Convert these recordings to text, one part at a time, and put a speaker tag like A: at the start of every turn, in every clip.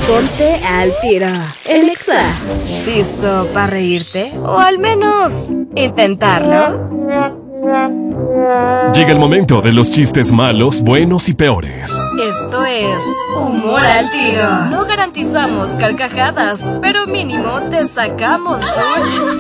A: Ponte al tiro. El Exa. ¿Listo para reírte? O al menos intentarlo.
B: Llega el momento de los chistes malos, buenos y peores.
A: Esto es Humor al Tiro. No garantizamos carcajadas, pero mínimo te sacamos un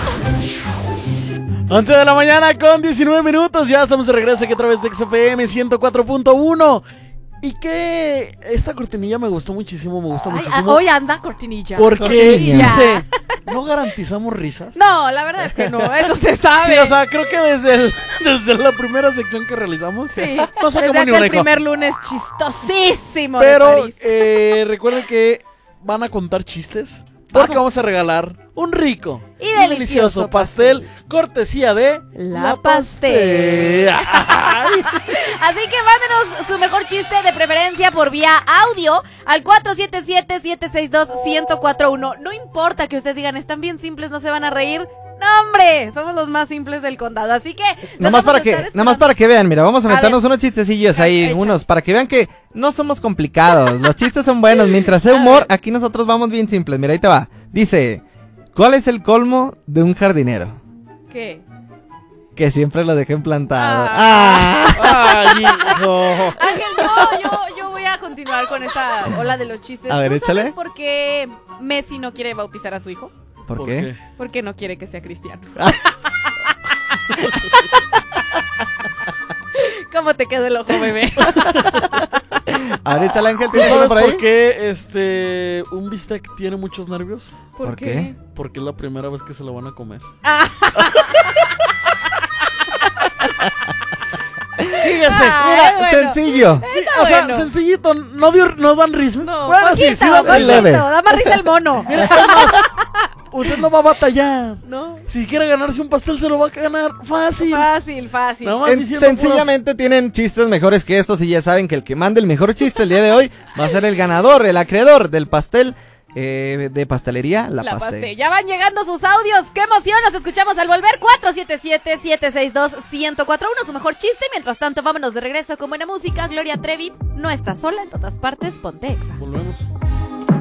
C: 11 de la mañana con 19 minutos. Ya estamos de regreso aquí a través de XFM 104.1. Y que esta cortinilla me gustó muchísimo, muchísimo.
D: Hoy anda cortinilla.
C: Porque dice, ¿no garantizamos risas?
D: No, la verdad es que no, eso se sabe.
C: Sí, o sea, creo que desde la primera sección que realizamos,
D: sí,
C: no sacamos
D: desde
C: ni un
D: aquel
C: eco.
D: primer lunes chistosísimo
C: Pero
D: de París.
C: recuerden que van a contar chistes. Porque vamos a regalar un rico
D: y delicioso
C: pastel cortesía de
D: La Pastel. Así que mándenos su mejor chiste, de preferencia por vía audio, al 477-762-1041. No importa que ustedes digan, están bien simples, no se van a reír. No, hombre, somos los más simples del condado, así que
E: Nada más para que vean, mira, vamos a meternos unos chistecillos ahí, unos, para que vean que no somos complicados, los chistes son buenos, mientras sea humor, aquí nosotros vamos bien simples, mira, ahí te va. Dice, ¿cuál es el colmo de un jardinero?
D: ¿Qué?
E: Que siempre lo dejen plantado.
C: ¡Ay, hijo!
D: Ángel, yo voy a continuar con esta ola de los chistes.
E: A ver,
D: ¿Tú
E: échale.
D: sabes por qué Messi no quiere bautizar a su hijo?
E: ¿Por qué?
D: Porque no quiere que sea cristiano. ¿Cómo te quedó el ojo, bebé?
E: A ver, échale, Ángel, ¿tienes
C: ¿Sabes
E: uno por ahí?
C: por qué un bistec tiene muchos nervios?
D: ¿Por qué?
C: Porque es la primera vez que se lo van a comer. Fíjese,
E: mira, bueno, sencillo.
C: O sea, bueno, sencillito, no dan risa.
D: No,
C: bueno,
D: poquito,
C: sí dan
E: leve.
D: Da más risa el mono.
C: Mira, además, usted no va a batallar.
D: No.
C: Si quiere ganarse un pastel, se lo va a ganar fácil.
D: Fácil.
C: Nada más
E: Sencillamente tienen chistes mejores que estos y ya saben que el que mande el mejor chiste el día de hoy va a ser el ganador, el acreedor del pastel. De pastelería La Pastel.
D: Ya van llegando sus audios. ¡Qué emoción! Nos escuchamos al volver. 477-762-1041. Su mejor chiste. Mientras tanto, vámonos de regreso con buena música. Gloria Trevi no está sola en todas partes. Ponte Exa.
C: Volvemos.